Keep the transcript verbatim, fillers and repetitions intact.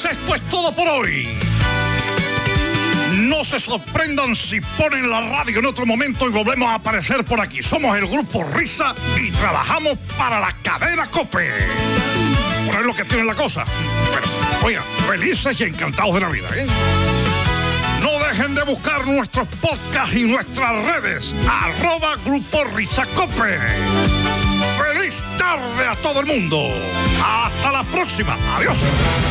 Señores, esto es todo por hoy. No se sorprendan si ponen la radio en otro momento y volvemos a aparecer por aquí. Somos el Grupo Risa y trabajamos para la cadena COPE. Por ahí lo que tiene la cosa. Bueno, oigan, felices y encantados de la vida, ¿eh? No dejen de buscar nuestros podcasts y nuestras redes. Arroba Grupo Risa COPE. ¡Feliz tarde a todo el mundo! ¡Hasta la próxima! ¡Adiós!